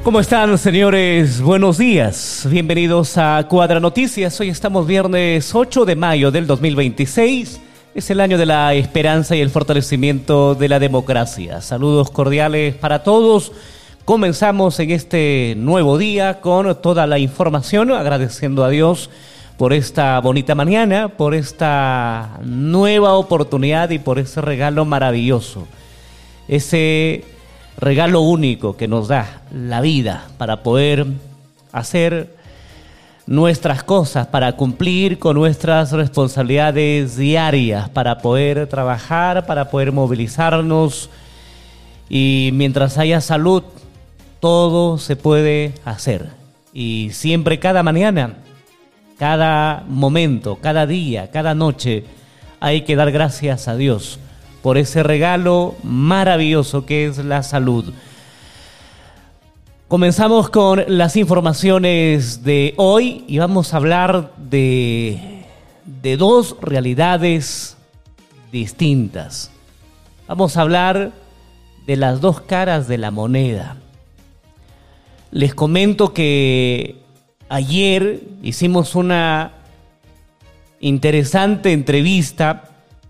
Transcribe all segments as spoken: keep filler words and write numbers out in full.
¿Cómo están, señores? Buenos días. Bienvenidos a Cuadra Noticias. Hoy estamos viernes ocho de mayo del dos mil veintiséis. Es el año de la esperanza y el fortalecimiento de la democracia. Saludos cordiales para todos. Comenzamos en este nuevo día con toda la información, agradeciendo a Dios por esta bonita mañana, por esta nueva oportunidad y por ese regalo maravilloso. Ese regalo único que nos da la vida para poder hacer nuestras cosas, para cumplir con nuestras responsabilidades diarias, para poder trabajar, para poder movilizarnos. Y mientras haya salud, todo se puede hacer. Y siempre, cada mañana, cada momento, cada día, cada noche, hay que dar gracias a Dios por ese regalo maravilloso que es la salud. Comenzamos con las informaciones de hoy y vamos a hablar de, de dos realidades distintas. Vamos a hablar de las dos caras de la moneda. Les comento que ayer hicimos una interesante entrevista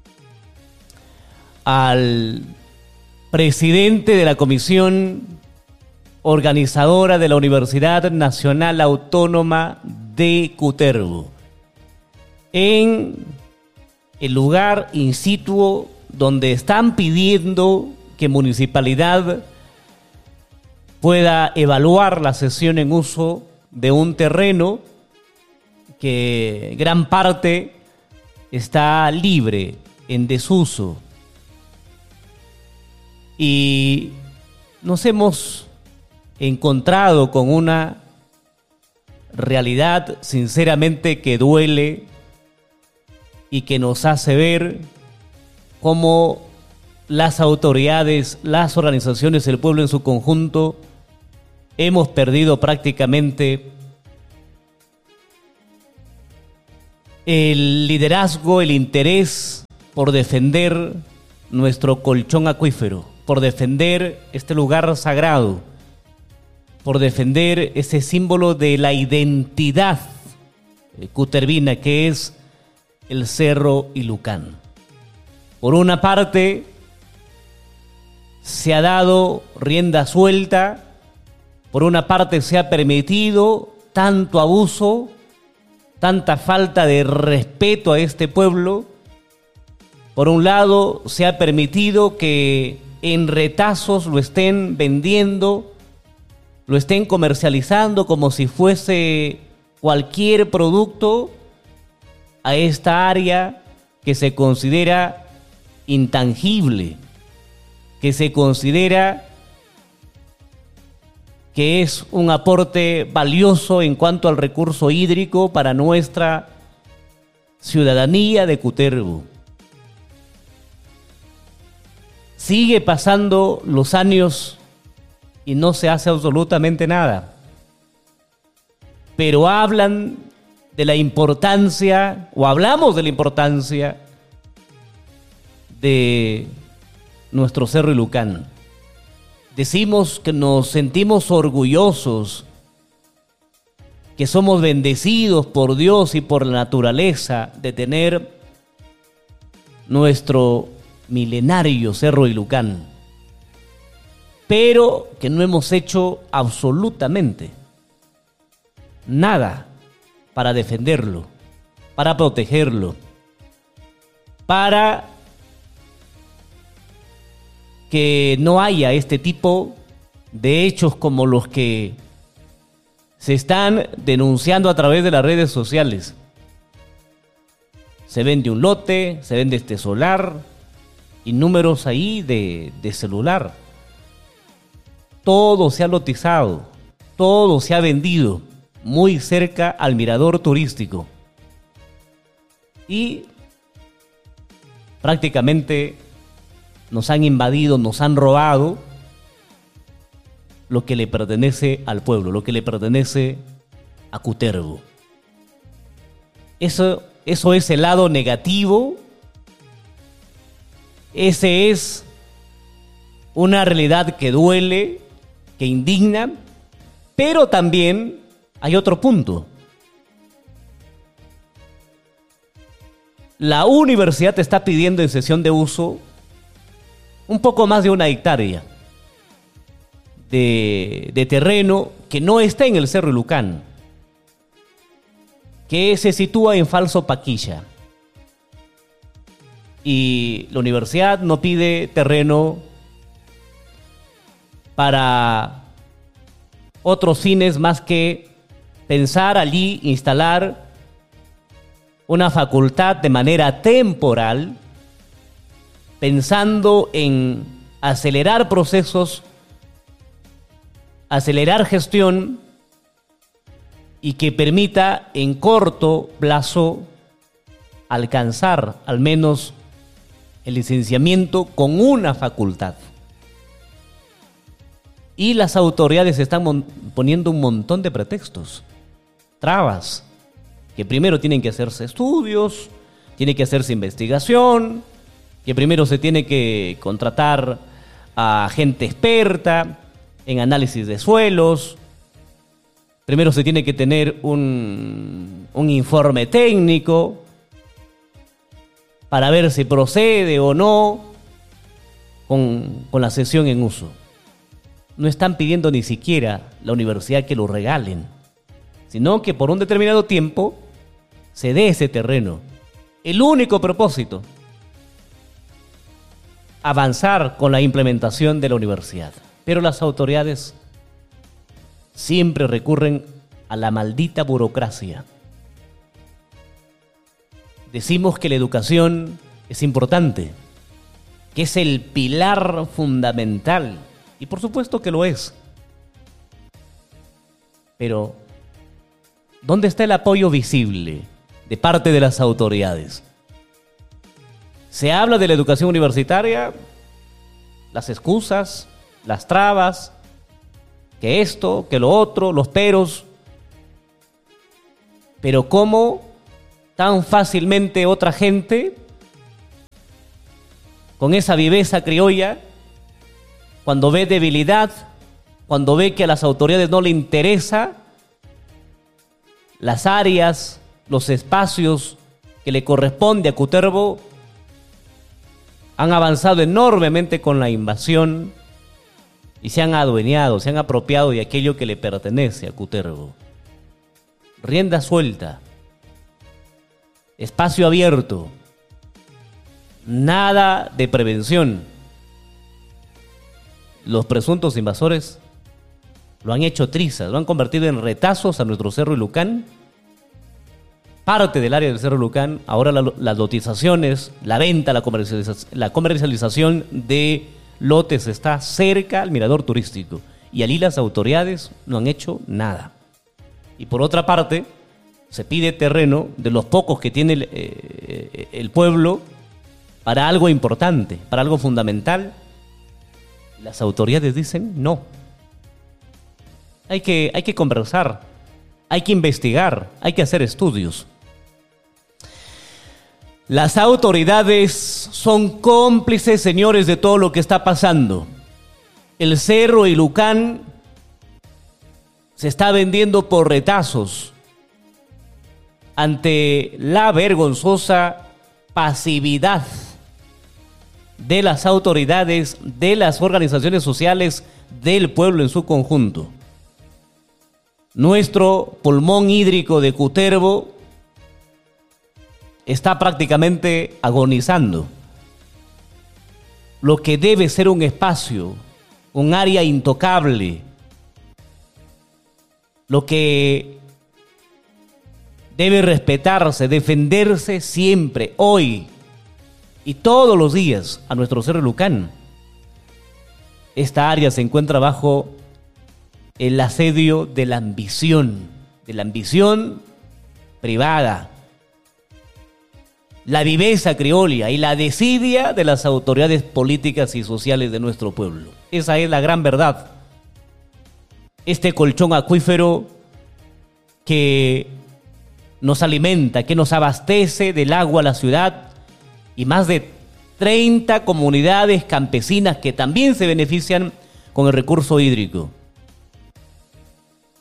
al presidente de la comisión organizadora de la Universidad Nacional Autónoma de Cutervo, en el lugar in situ donde están pidiendo que Municipalidad pueda evaluar la cesión en uso de un terreno que gran parte está libre, en desuso. Y nos hemos encontrado con una realidad sinceramente que duele y que nos hace ver cómo las autoridades, las organizaciones, el pueblo en su conjunto, hemos perdido prácticamente el liderazgo, el interés por defender nuestro colchón acuífero, por defender este lugar sagrado, por defender ese símbolo de la identidad cutervina que es el Cerro Ilucán. Por una parte, se ha dado rienda suelta, por una parte se ha permitido tanto abuso, tanta falta de respeto a este pueblo. Por un lado, se ha permitido que en retazos lo estén vendiendo, lo estén comercializando como si fuese cualquier producto a esta área que se considera intangible, que se considera que es un aporte valioso en cuanto al recurso hídrico para nuestra ciudadanía de Cutervo. Sigue pasando los años y no se hace absolutamente nada. Pero hablan de la importancia, o hablamos de la importancia de nuestro Cerro Ilucán. Decimos que nos sentimos orgullosos, que somos bendecidos por Dios y por la naturaleza de tener nuestro milenario Cerro Ilucán, pero que no hemos hecho absolutamente nada para defenderlo, para protegerlo, para que no haya este tipo de hechos como los que se están denunciando a través de las redes sociales. Se vende un lote, se vende este solar y números ahí de, de celular. Todo se ha lotizado, todo se ha vendido muy cerca al mirador turístico. Y prácticamente nos han invadido, nos han robado lo que le pertenece al pueblo, lo que le pertenece a Cutervo. Eso, eso es el lado negativo. Ese es una realidad que duele, que indigna, Pero también hay otro punto. La universidad está pidiendo en cesión de uso un poco más de una hectárea de, de terreno que no está en el Cerro Ilucán, que se sitúa en Falso Paquilla. Y la universidad no pide terreno para otros fines más que pensar allí instalar una facultad de manera temporal, pensando en acelerar procesos, acelerar gestión y que permita en corto plazo alcanzar al menos el licenciamiento con una facultad. Y las autoridades están mon- poniendo un montón de pretextos, trabas, que primero tienen que hacerse estudios, tiene que hacerse investigación, que primero se tiene que contratar a gente experta en análisis de suelos, primero se tiene que tener un, un informe técnico para ver si procede o no con, con la cesión en uso. No están pidiendo ni siquiera la universidad que lo regalen, sino que por un determinado tiempo se dé ese terreno. El único propósito, avanzar con la implementación de la universidad. Pero las autoridades siempre recurren a la maldita burocracia. Decimos que la educación es importante, que es el pilar fundamental, y por supuesto que lo es. Pero, ¿dónde está el apoyo visible de parte de las autoridades? Se habla de la educación universitaria, las excusas, las trabas, que esto, que lo otro, los peros. Pero ¿cómo tan fácilmente otra gente, con esa viveza criolla, cuando ve debilidad, cuando ve que a las autoridades no le interesa las áreas, los espacios que le corresponde a Cutervo, han avanzado enormemente con la invasión y se han adueñado, se han apropiado de aquello que le pertenece a Cutervo? Rienda suelta, espacio abierto, nada de prevención. Los presuntos invasores lo han hecho trizas, lo han convertido en retazos a nuestro Cerro Ilucán. Parte del área del Cerro Ilucán, ahora la, las lotizaciones, la venta, la comercialización, la comercialización de lotes está cerca al mirador turístico. Y allí las autoridades no han hecho nada. Y por otra parte, se pide terreno de los pocos que tiene el, eh, el pueblo para algo importante, para algo fundamental. Las autoridades dicen no. Hay que, hay que conversar, hay que investigar, hay que hacer estudios. Las autoridades son cómplices, señores, de todo lo que está pasando. El Cerro Ilucán se está vendiendo por retazos ante la vergonzosa pasividad de las autoridades, de las organizaciones sociales, del pueblo en su conjunto. Nuestro pulmón hídrico de Cutervo está prácticamente agonizando. Lo que debe ser un espacio, un área intocable, lo que debe respetarse, defenderse siempre, hoy y todos los días, a nuestro Cerro Ilucán. Esta área se encuentra bajo el asedio de la ambición, de la ambición privada, la viveza criolla y la desidia de las autoridades políticas y sociales de nuestro pueblo. Esa es la gran verdad. Este colchón acuífero que nos alimenta, que nos abastece del agua a la ciudad, y más de treinta comunidades campesinas que también se benefician con el recurso hídrico.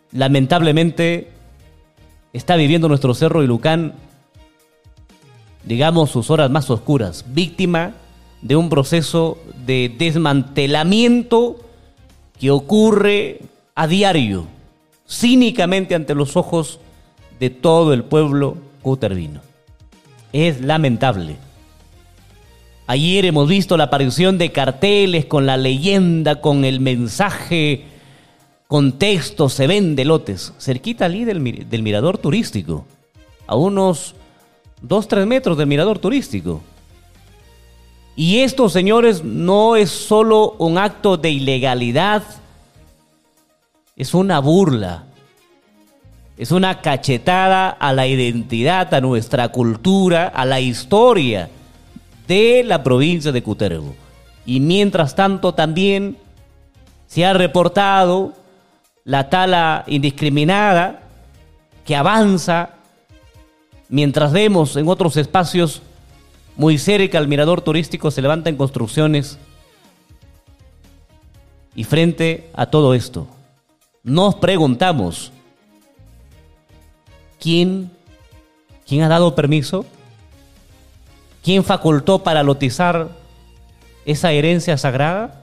lamentablemente está viviendo nuestro Cerro Ilucán, digamos, sus horas más oscuras, víctima de un proceso de desmantelamiento que ocurre a diario, cínicamente ante los ojos de todo el pueblo cutervino. Es lamentable. Ayer hemos visto la aparición de carteles con la leyenda, con el mensaje, con texto, se vende lotes, cerquita allí del, del mirador turístico, a unos dos, tres metros del mirador turístico. Y esto, señores, no es solo un acto de ilegalidad, es una burla, es una cachetada a la identidad, a nuestra cultura, a la historia de la provincia de Cutervo. Y mientras tanto también se ha reportado la tala indiscriminada que avanza, mientras vemos en otros espacios muy cerca al mirador turístico se levantan construcciones. Y frente a todo esto, nos preguntamos, ¿quién, quién ha dado permiso? ¿Quién facultó para lotizar esa herencia sagrada?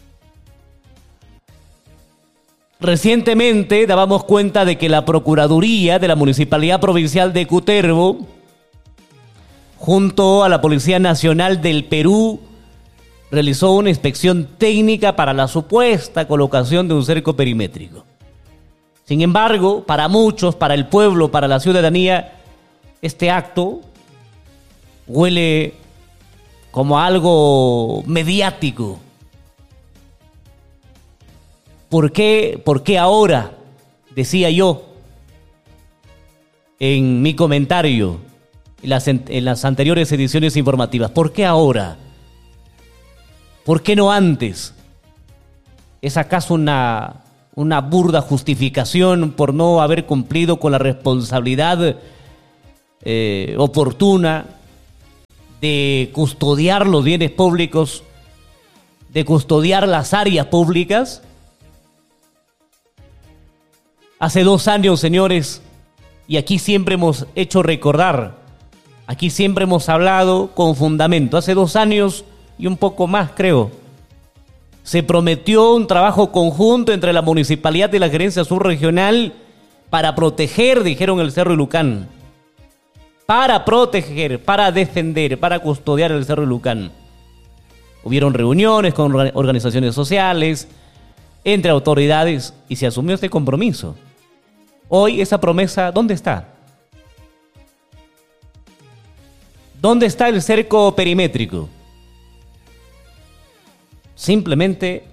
Recientemente dábamos cuenta de que la Procuraduría de la Municipalidad Provincial de Cutervo, junto a la Policía Nacional del Perú, realizó una inspección técnica para la supuesta colocación de un cerco perimétrico. Sin embargo, para muchos, para el pueblo, para la ciudadanía, este acto huele como algo mediático. ¿Por qué, por qué ahora? Decía yo en mi comentario en las, en las anteriores ediciones informativas. ¿Por qué ahora? ¿Por qué no antes? ¿Es acaso una, una burda justificación por no haber cumplido con la responsabilidad eh, oportuna de custodiar los bienes públicos, de custodiar las áreas públicas? Hace dos años, señores, y aquí siempre hemos hecho recordar, aquí siempre hemos hablado con fundamento, hace dos años y un poco más, creo, se prometió un trabajo conjunto entre la municipalidad y la gerencia subregional para proteger, dijeron, el Cerro Ilucán. Para proteger, para defender, para custodiar el Cerro Ilucán. Hubieron reuniones con organizaciones sociales, entre autoridades, y se asumió este compromiso. Hoy esa promesa, ¿dónde está? ¿Dónde está el cerco perimétrico? Simplemente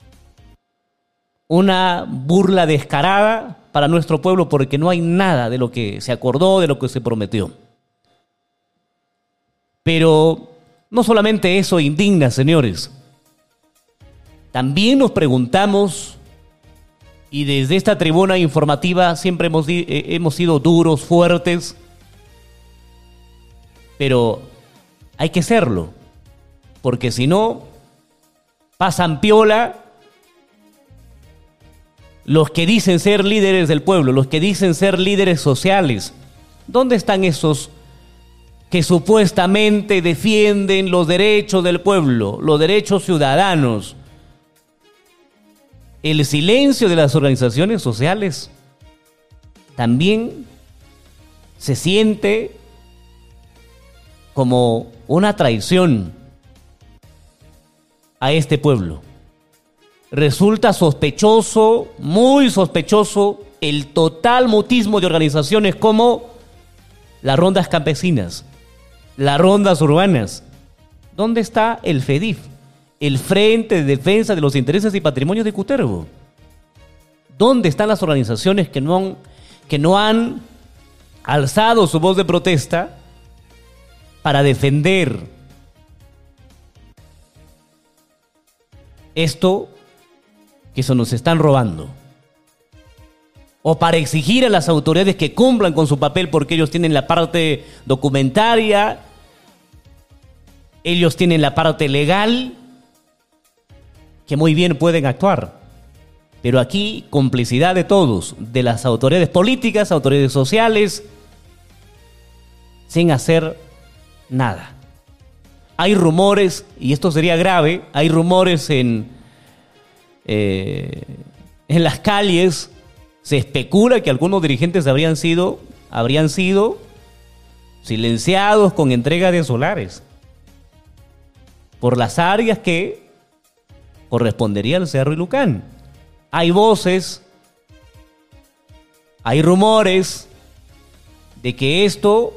una burla descarada para nuestro pueblo, porque no hay nada de lo que se acordó, de lo que se prometió. Pero no solamente eso indigna, señores. También nos preguntamos, y desde esta tribuna informativa siempre hemos, eh, hemos sido duros, fuertes, pero hay que serlo, porque si no, pasan piola los que dicen ser líderes del pueblo, los que dicen ser líderes sociales. ¿Dónde están esos que supuestamente defienden los derechos del pueblo, los derechos ciudadanos? El silencio de las organizaciones sociales también se siente como una traición a este pueblo. Resulta sospechoso, muy sospechoso, el total mutismo de organizaciones como las rondas campesinas, las rondas urbanas. ¿Dónde está el FEDIF? El Frente de Defensa de los Intereses y Patrimonios de Cutervo. ¿Dónde están las organizaciones que no han, que no han alzado su voz de protesta para defender esto que se nos están robando? O para exigir a las autoridades que cumplan con su papel, porque ellos tienen la parte documentaria, ellos tienen la parte legal, que muy bien pueden actuar. Pero aquí, complicidad de todos, de las autoridades políticas, autoridades sociales, sin hacer nada. Hay rumores, y esto sería grave, hay rumores en, eh, en las calles, se especula que algunos dirigentes habrían sido, habrían sido silenciados con entrega de solares por las áreas que correspondería al Cerro Ilucán. Hay voces, hay rumores de que esto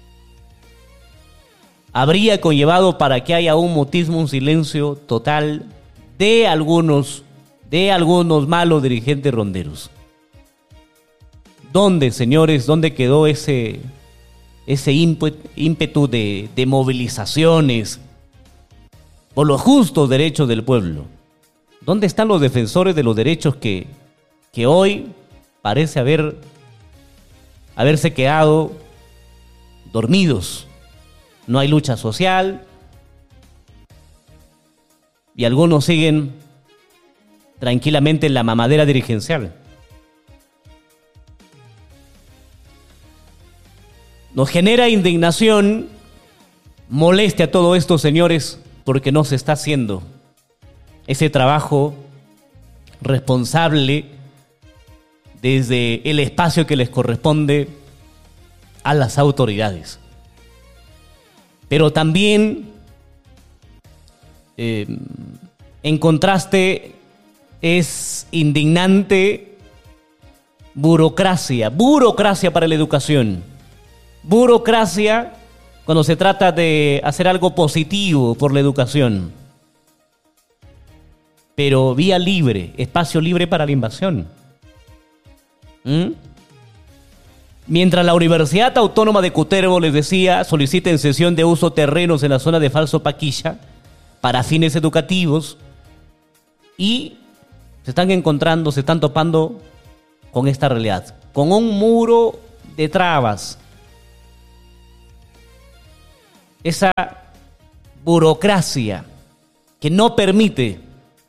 habría conllevado para que haya un mutismo, un silencio total de algunos, de algunos malos dirigentes ronderos. ¿Dónde, señores, dónde quedó ese, ese ímpetu de, de movilizaciones por los justos derechos del pueblo? ¿Dónde están los defensores de los derechos que, que hoy parece haber, haberse quedado dormidos? No hay lucha social y algunos siguen tranquilamente en la mamadera dirigencial. Nos genera indignación, molestia todo esto, señores, porque no se está haciendo ese trabajo responsable desde el espacio que les corresponde a las autoridades. Pero también, eh, en contraste, es indignante burocracia, burocracia para la educación, burocracia cuando se trata de hacer algo positivo por la educación. Pero vía libre, espacio libre para la invasión. ¿Mm? Mientras la Universidad Autónoma de Cutervo, les decía, solicita en cesión de uso terrenos en la zona de Falso Paquilla para fines educativos y se están encontrando, se están topando con esta realidad, con un muro de trabas. Esa burocracia que no permite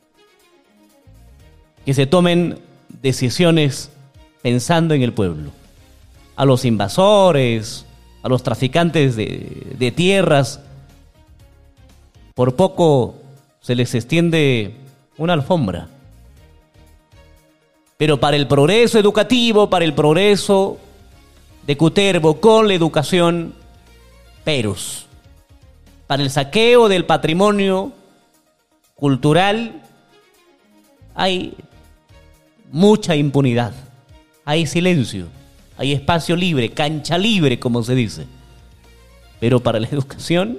que se tomen decisiones pensando en el pueblo. A los invasores, a los traficantes de, de tierras, por poco se les extiende una alfombra. Pero para el progreso educativo, para el progreso de Cutervo con la educación, peros. Para el saqueo del patrimonio cultural hay mucha impunidad, hay silencio, hay espacio libre, cancha libre, como se dice. Pero para la educación,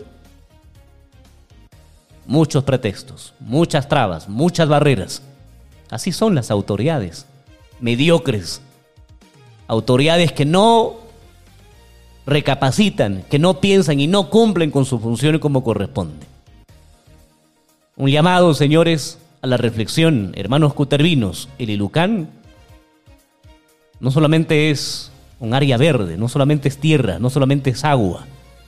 muchos pretextos, muchas trabas, muchas barreras. Así son las autoridades, mediocres, autoridades que no recapacitan, que no piensan y no cumplen con su función como corresponde. Un llamado, señores, a la reflexión, hermanos cutervinos. El Ilucán no solamente es un área verde, no solamente es tierra, no solamente es agua.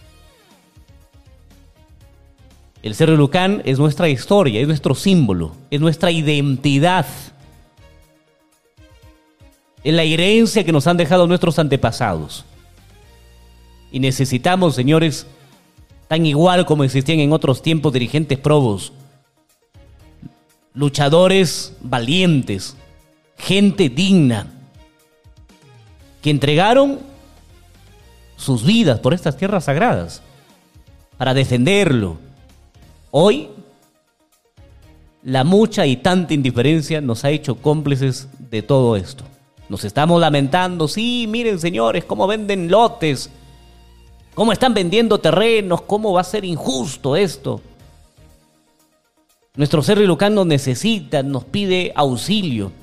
El Cerro Ilucán es nuestra historia, es nuestro símbolo, es nuestra identidad. Es la herencia que nos han dejado nuestros antepasados. Y necesitamos, señores, tan igual como existían en otros tiempos dirigentes probos, luchadores valientes, gente digna, que entregaron sus vidas por estas tierras sagradas para defenderlo. Hoy, la mucha y tanta indiferencia nos ha hecho cómplices de todo esto. Nos estamos lamentando, sí, miren señores, cómo venden lotes, cómo están vendiendo terrenos, cómo va a ser injusto esto. Nuestro Cerro Ilucán nos necesita, nos pide auxilio.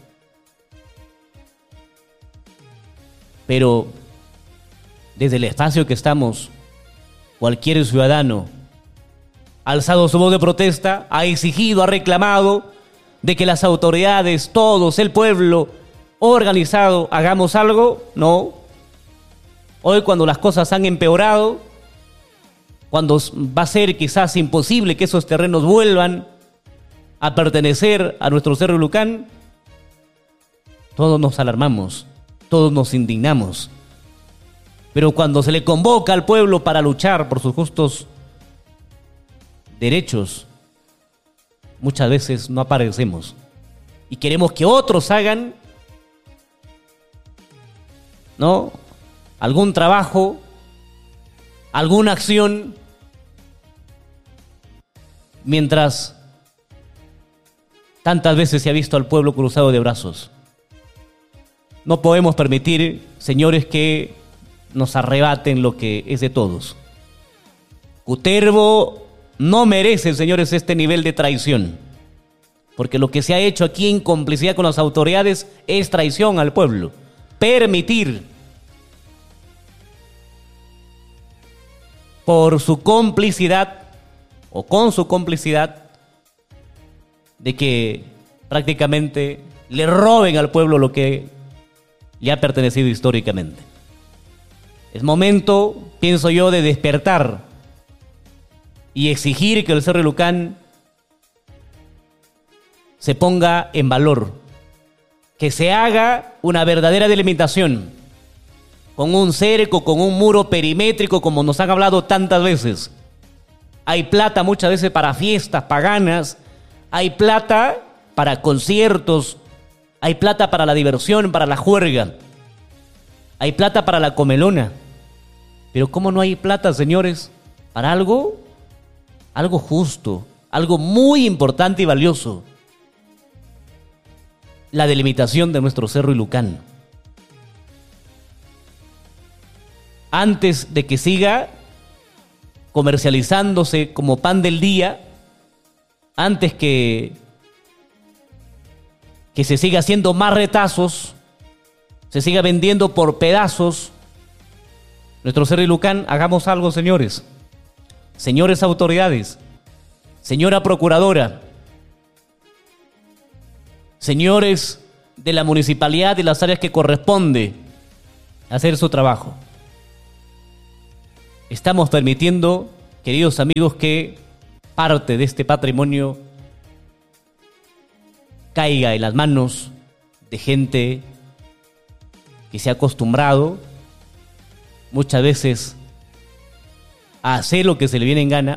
Pero desde el espacio que estamos, cualquier ciudadano ha alzado su voz de protesta, ha exigido, ha reclamado de que las autoridades, todos, el pueblo organizado, hagamos algo. No. Hoy, cuando las cosas han empeorado, cuando va a ser quizás imposible que esos terrenos vuelvan a pertenecer a nuestro Cerro Ilucán, todos nos alarmamos, todos nos indignamos. Pero cuando se le convoca al pueblo para luchar por sus justos derechos, muchas veces no aparecemos y queremos que otros hagan, ¿no?, algún trabajo, alguna acción, mientras tantas veces se ha visto al pueblo cruzado de brazos. No podemos permitir, señores, que nos arrebaten lo que es de todos. Cutervo no merece, señores, este nivel de traición, porque lo que se ha hecho aquí en complicidad con las autoridades es traición al pueblo. Permitir, por su complicidad o con su complicidad, de que prácticamente le roben al pueblo lo que le ha pertenecido históricamente. Es momento, pienso yo, de despertar y exigir que el Cerro Illucán se ponga en valor, que se haga una verdadera delimitación, con un cerco, con un muro perimétrico, como nos han hablado tantas veces. Hay plata muchas veces para fiestas paganas, hay plata para conciertos, hay plata para la diversión, para la juerga, hay plata para la comelona. Pero ¿cómo no hay plata, señores, para algo, algo justo, algo muy importante y valioso? La delimitación de nuestro Cerro Illucán. Antes de que siga comercializándose como pan del día, antes que, que se siga haciendo más retazos, se siga vendiendo por pedazos nuestro Cerro Illucán, hagamos algo, señores. Señores autoridades, señora procuradora, señores de la municipalidad y las áreas que corresponde hacer su trabajo. Estamos permitiendo, queridos amigos, que parte de este patrimonio caiga en las manos de gente que se ha acostumbrado muchas veces a hacer lo que se le viene en gana,